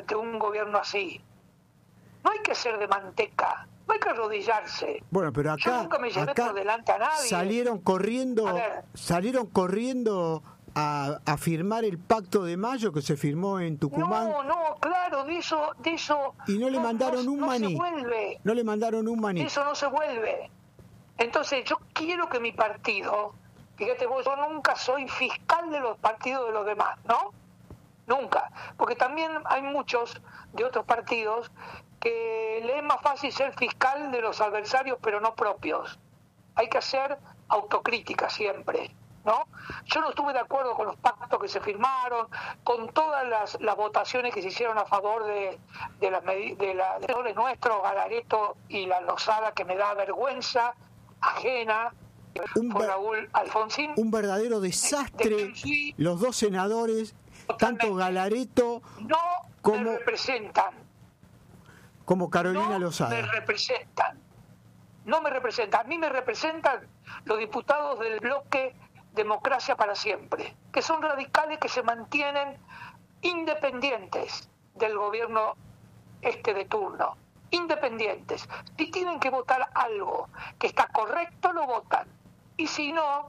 ante un gobierno así. No hay que ser de manteca, no hay que arrodillarse. Bueno, pero Yo acá, nunca me llevé acá por delante a nadie. salieron corriendo a firmar el Pacto de Mayo que se firmó en Tucumán. No, claro, de eso y no le mandaron un maní. Se vuelve. No le mandaron un maní. Eso no se vuelve. Entonces yo quiero que mi partido, fíjate vos, yo nunca soy fiscal de los partidos de los demás, ¿no? Nunca, porque también hay muchos de otros partidos que le es más fácil ser fiscal de los adversarios pero no propios. Hay que hacer autocrítica siempre, ¿no? Yo no estuve de acuerdo con los pactos que se firmaron, con todas las votaciones que se hicieron a favor de los nuestros, Galareto y la Lozada, que me da vergüenza ajena. Fue Raúl Alfonsín. Un verdadero desastre. Los dos senadores, totalmente, tanto Galareto como me representan. Como Carolina Lozada. No me representan. A mí me representan los diputados del bloque Democracia para Siempre, que son radicales que se mantienen independientes del gobierno de turno. Independientes. Si tienen que votar algo que está correcto, lo votan. Y si no,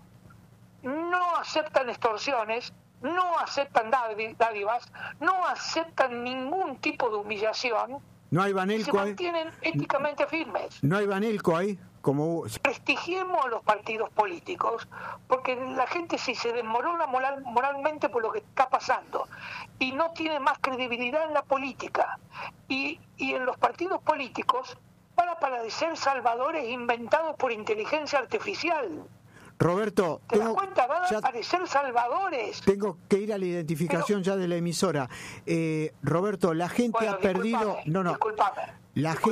no aceptan extorsiones, no aceptan dádivas, no aceptan ningún tipo de humillación. No hay Banelco ahí. Se mantienen éticamente firmes. No hay Banelco ahí. Prestigiemos a los partidos políticos, porque la gente si se desmorona moralmente por lo que está pasando y no tiene más credibilidad en la política y en los partidos políticos van a parecer salvadores inventados por inteligencia artificial. Roberto, ¿te das cuenta? Van a parecer salvadores. Tengo que ir a la identificación ya de la emisora. Roberto, la gente ha perdido... Disculpame.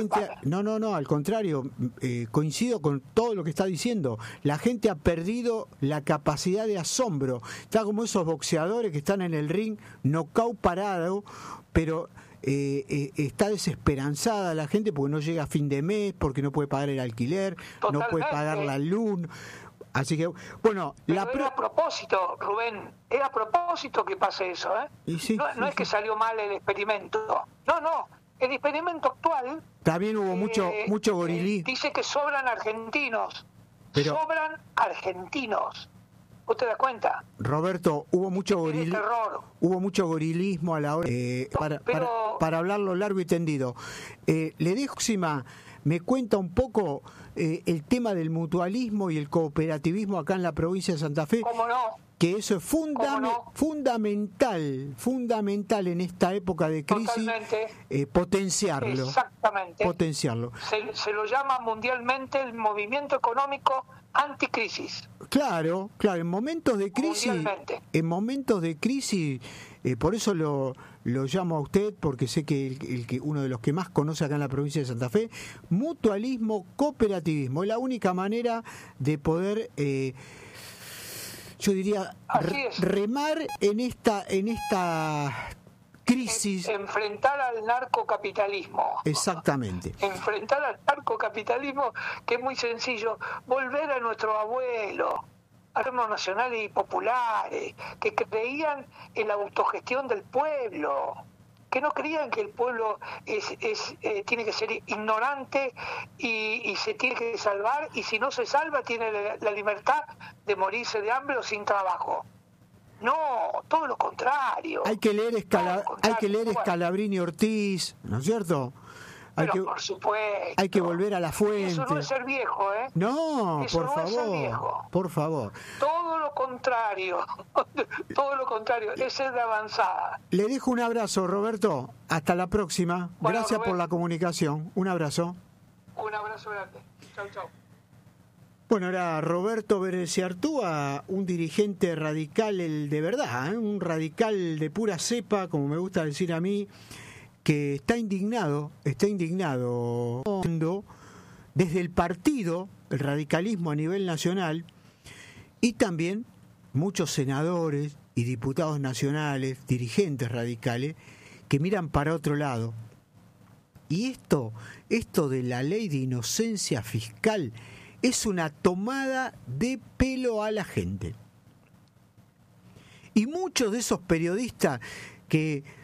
No, al contrario, coincido con todo lo que está diciendo. La gente ha perdido la capacidad de asombro. Está como esos boxeadores que están en el ring, nocaut parado, pero está desesperanzada la gente porque no llega a fin de mes, porque no puede pagar el alquiler, no puede pagar la luz. Así que, bueno... Era a propósito, Rubén, era a propósito que pase eso, ¿eh? No es que salió mal el experimento. No. El experimento actual... También hubo mucho gorilí. Dice que sobran argentinos. Sobran argentinos. ¿Vos te das cuenta? Roberto, hubo mucho gorilismo a la hora... para hablarlo largo y tendido. Le dejo, me cuenta un poco el tema del mutualismo y el cooperativismo acá en la provincia de Santa Fe. ¿Cómo no? Que eso es fundamental en esta época de crisis, potenciarlo. Exactamente. Potenciarlo. Se lo llama mundialmente el movimiento económico anticrisis. Claro, en momentos de crisis, por eso lo llamo a usted, porque sé que uno de los que más conoce acá en la provincia de Santa Fe, mutualismo, cooperativismo, es la única manera de poder yo diría remar en esta crisis. Enfrentar al narcocapitalismo. Exactamente. Enfrentar al narcocapitalismo, que es muy sencillo. Volver a nuestro abuelo, gobiernos nacionales y populares, que creían en la autogestión del pueblo, que no creían que el pueblo tiene que ser ignorante y se tiene que salvar, y si no se salva tiene la libertad de morirse de hambre o sin trabajo. No, todo lo contrario. Hay que leer Scalabrini Ortiz, ¿no es cierto? Por supuesto. Hay que volver a la fuente. Eso no es ser viejo, ¿eh? No, eso por no favor. Es ser viejo. Por favor. Todo lo contrario. Es ser de avanzada. Le dejo un abrazo, Roberto. Hasta la próxima. Bueno, gracias Rubén, por la comunicación. Un abrazo. Un abrazo grande. Chau. Bueno, era Roberto Bereziartúa, un dirigente radical de verdad, un radical de pura cepa, como me gusta decir a mí, que está indignado desde el partido, el radicalismo a nivel nacional, y también muchos senadores y diputados nacionales, dirigentes radicales, que miran para otro lado. Y esto de la ley de inocencia fiscal es una tomada de pelo a la gente. Y muchos de esos periodistas que